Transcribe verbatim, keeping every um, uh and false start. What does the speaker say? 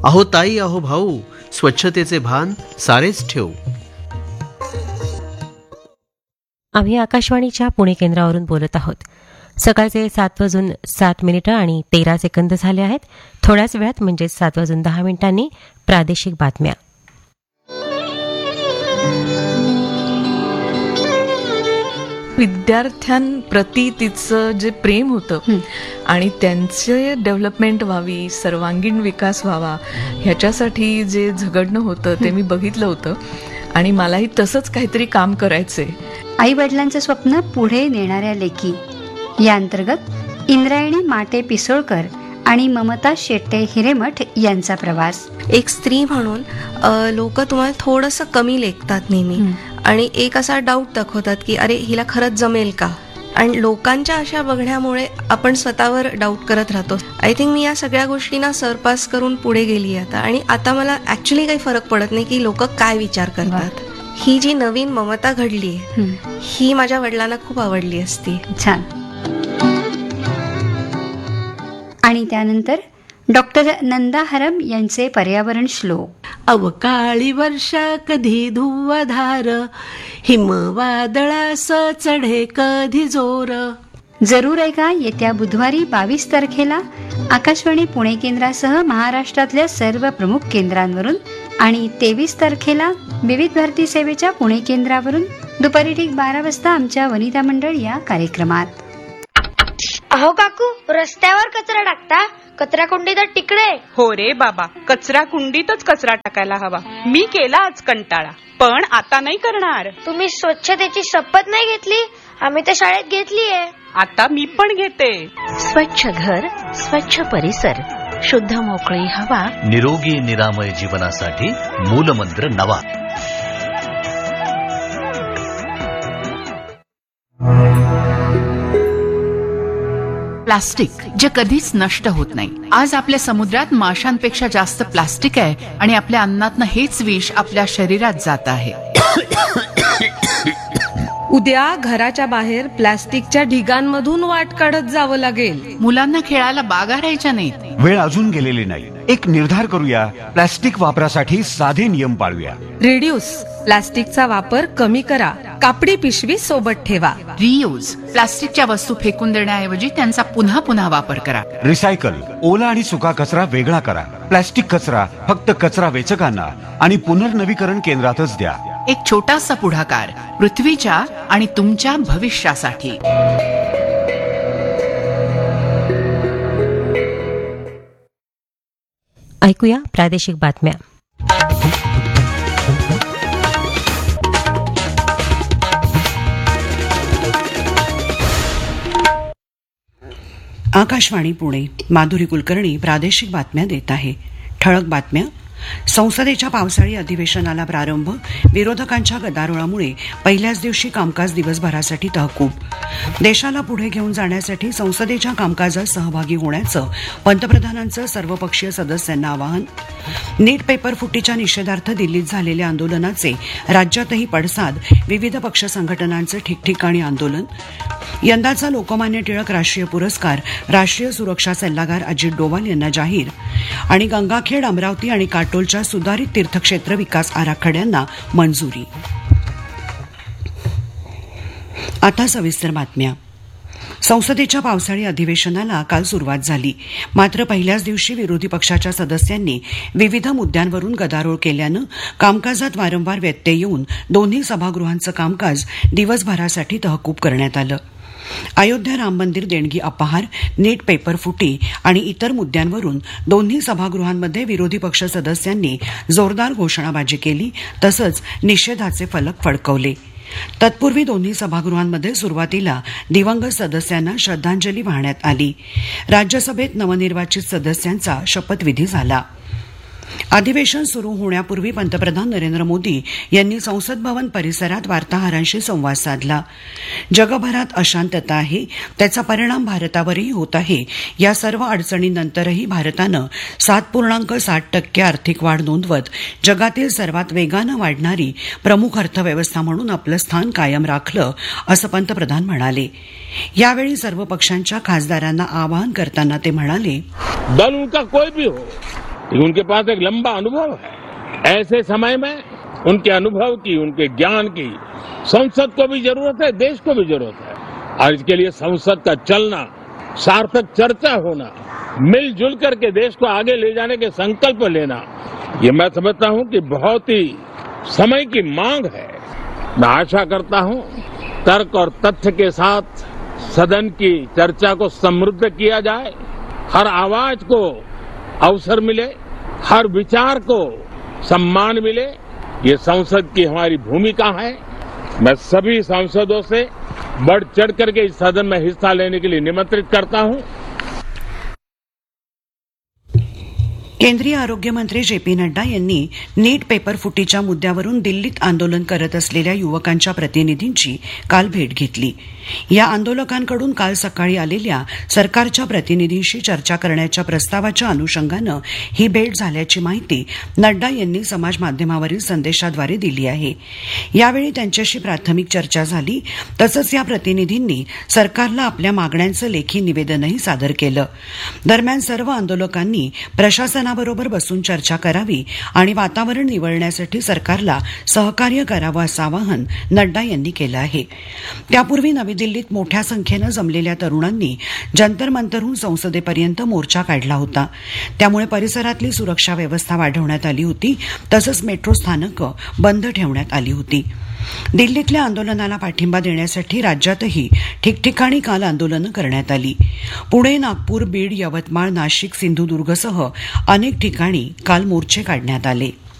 अहो ताई, अहो भाऊ, स्वच्छतेचे भान सारेच ठेवू. आम्ही आकाशवाणीच्या पुणे केंद्रावरून बोलत आहोत. सकाळचे सात वाजून सात मिनिटं आणि तेरा सेकंद झाले आहेत. थोड्याच वेळात म्हणजेच सात वाजून दहा मिनिटांनी प्रादेशिक बातम्या. विद्यार्थ्यांप्रती तिचं जे प्रेम होतं आणि त्यांचे डेव्हलपमेंट व्हावी, सर्वांगीण विकास व्हावा, ह्याच्यासाठी जे झगडणं होतं ते मी बघितलं होतं आणि मलाही तसंच काहीतरी काम करायचंय. आई वडिलांचं स्वप्न पुढे नेणाऱ्या लेकी या अंतर्गत इंद्रायणी माटे पिसोळकर आणि ममता शेट्टे हिरेमठ यांचा प्रवास. एक स्त्री म्हणून लोक तुम्हाला थोडंसं कमी लेखतात नेहमी आणि एक असा डाऊट दाखवतात की अरे हिला खरंच जमेल का, आणि लोकांच्या अशा बघण्यामुळे आपण स्वतःवर डाऊट करत राहतो. आय थिंक मी या सगळ्या गोष्टींना सरपास करून पुढे गेली आता, आणि आता मला ऍक्च्युली काही फरक पडत नाही की लोक काय विचार करतात. ही जी नवीन ममता घडली ही माझ्या वडिलांना खूप आवडली असती. छान. आणि त्यानंतर डॉक्टर नंदा हरम यांचे पर्यावरण श्लोक. अवकाळी वर्षा कधी धुव्वधार, हिम वादळास चढे कधी जोर. जरूर ऐका येत्या बुधवारी बावीस तारखेला आकाशवाणी पुणे केंद्रासह महाराष्ट्रातल्या सर्व प्रमुख केंद्रांवरून आणि तेवीस तारखेला विविध भारती सेवेच्या पुणे केंद्रावरून दुपारी ठीक बारा वाजता आमच्या वनिता मंडळ या कार्यक्रमात. अहो काकू, रस्त्यावर कचरा टाकता, कचरा कुंडी तर तिकडे. हो रे बाबा, कचरा कुंडीतच कचरा टाकायला हवा. मी केला आज कंटाळा, पण आता नाही करणार. तुम्ही स्वच्छतेची शपथ नाही घेतली? आम्ही तर शाळेत घेतलीये. आता मी पण घेते. स्वच्छ घर, स्वच्छ परिसर, शुद्ध मोकळी हवा, निरोगी निरामय जीवनासाठी मूलमंत्र नवा. प्लास्टिक जे कधीच नष्ट होत नाही. आज आपल्या समुद्रात माशांपेक्षा जास्त प्लास्टिक आहे आणि आपल्या अन्नातनं हेच विष आपल्या शरीरात जात आहे. उद्या घराच्या बाहेर प्लास्टिकच्या ढिगांमधून वाट काढत जावं लागेल. मुलांना खेळायला बागा राहायच्या नाहीत. वेळ अजून गेलेली नाही. एक निर्धार करूया, प्लास्टिक वापरासाठी साधे नियम पाळूया. रिड्यूस, प्लास्टिकचा वापर कमी करा. कापडी पिशवी सोबत ठेवा. रियूज, प्लास्टिकच्या वस्तू फेकून देण्याऐवजी त्यांचा पुन्हा पुन्हा वापर करा. रिसायकल, ओला आणि सुका कचरा वेगळा करा. प्लास्टिक कचरा फक्त कचरा वेचकांना आणि पुनर्नवीकरण केंद्रातच द्या. एक छोटासा पुढाकार पृथ्वीच्या आणि तुमच्या भविष्यासाठी. ऐकूया प्रादेशिक बातम्या. आकाशवाणी पुणे. माधुरी कुलकर्णी प्रादेशिक बातम्या देत आहे. ठळक बातम्या. संसदेच्या पावसाळी अधिवेशनाला प्रारंभ. विरोधकांच्या गदारोळामुळे पहिल्याच दिवशी कामकाज दिवसभरासाठी तहकूब. देशाला पुढे घेऊन जाण्यासाठी संसदेच्या कामकाजात सहभागी होण्याचं पंतप्रधानांचं सर्वपक्षीय सदस्यांना आवाहन. नीट पेपर फुटीच्या निषेधार्थ दिल्लीत झालेल्या आंदोलनाचे राज्यातही पडसाद. विविध पक्ष संघटनांचं ठिकठिकाणी आंदोलन. यंदाचा लोकमान्य टिळक राष्ट्रीय पुरस्कार राष्ट्रीय सुरक्षा सल्लागार अजित डोवाल यांना जाहीर. आणि गंगाखेड, अमरावती आणि काटोलच्या सुधारित तीर्थक्षेत्र विकास आराखड्यांना मंजुरी. आता सविस्तर बातम्या. संसदेच्या पावसाळी अधिवेशनाला काल सुरुवात झाली. मात्र पहिल्याच दिवशी विरोधी पक्षाच्या सदस्यांनी विविध मुद्द्यांवरून गदारोळ केल्यानं कामकाजात वारंवार व्यत्यय येऊन दोन्ही सभागृहांचं कामकाज दिवसभरासाठी तहकूब करण्यात आलं. अयोध्या राम मंदिर देणगी अपहार, नीट पेपर फुटी आणि इतर मुद्द्यांवरून दोन्ही सभागृहांमध्ये विरोधी पक्ष सदस्यांनी जोरदार घोषणाबाजी केली. तसंच निषेधाचे फलक फडकवले. तत्पूर्वी दोन्ही सभागृहांमध्ये सुरुवातीला दिवंगत सदस्यांना श्रद्धांजली वाहण्यात आली. राज्यसभेत नवनिर्वाचित सदस्यांचा शपथविधी झाला. अधिवेशन सुरू होण्यापूर्वी पंतप्रधान नरेंद्र मोदी यांनी संसद भवन परिसरात वार्ताहरांशी संवाद साधला. जगभरात अशांतता आहे, त्याचा परिणाम भारतावरही होत आहे. या सर्व अडचणींनंतरही भारतानं सात पूर्णांक सात टक्के आर्थिक वाढ नोंदवत जगातील सर्वात वेगानं वाढणारी प्रमुख अर्थव्यवस्था म्हणून आपलं स्थान कायम राखलं, असं पंतप्रधान म्हणाले. यावेळी सर्व पक्षांच्या खासदारांना आवाहन करताना ते म्हणाले, दल उनका कोई भी हो, उनके पास एक लंबा अनुभव है। ऐसे समय में उनके अनुभव की, उनके ज्ञान की संसद को भी जरूरत है, देश को भी जरूरत है। और इसके लिए संसद का चलना, सार्थक चर्चा होना, मिलजुल करके देश को आगे ले जाने के संकल्प लेना, ये मैं समझता हूं कि बहुत ही समय की मांग है। मैं आशा करता हूं तर्क और तथ्य के साथ सदन की चर्चा को समृद्ध किया जाए, हर आवाज को अवसर मिले, हर विचार को सम्मान मिले। ये संसद की हमारी भूमिका है। मैं सभी सांसदों से बढ़ चढ़ करके इस सदन में हिस्सा लेने के लिए निमंत्रित करता हूं। केंद्रीय आरोग्य मंत्री जे पी नड्डा यांनी नीट पेपर फुटीच्या मुद्द्यावरून दिल्लीत आंदोलन करत असलेल्या युवकांच्या प्रतिनिधींची काल भेट घेतली। या आंदोलकांकडून काल सकाळी आलेल्या सरकारच्या प्रतिनिधींशी चर्चा करण्याच्या प्रस्तावाच्या अनुषंगानं ही भेट झाल्याची माहिती नड्डा यांनी समाज माध्यमावरील संदेशाद्वारे दिली आहे। यावेळी त्यांच्याशी प्राथमिक चर्चा झाली। तसंच या प्रतिनिधींनी सरकारला आपल्या मागण्यांचं लेखी निवेदनही सादर केलं। दरम्यान सर्व आंदोलकांनी प्रशासना बरोबर बसून चर्चा करावी आणि वातावरण निवळण्यासाठी सरकारला सहकार्य करावं असं आवाहन नड्डा यांनी केलं आहे। त्यापूर्वी नवी दिल्लीत मोठ्या संख्येनं जमलेल्या तरुणांनी जंतर मंतरहून संसदेपर्यंत मोर्चा काढला होता। त्यामुळे परिसरातली सुरक्षा व्यवस्था वाढवण्यात आली होती। तसंच मेट्रो स्थानकं बंद ठेवण्यात आली होती। दिल्लीतल्या आंदोलनाला पाठिंबा देण्यासाठी राज्यातही ठिकठिकाणी काल आंदोलनं करण्यात आली। पुणे, नागपूर, बीड, यवतमाळ, नाशिक, सिंधुदुर्गसह अनेक ठिकाणी काल मोर्चे काढण्यात आले।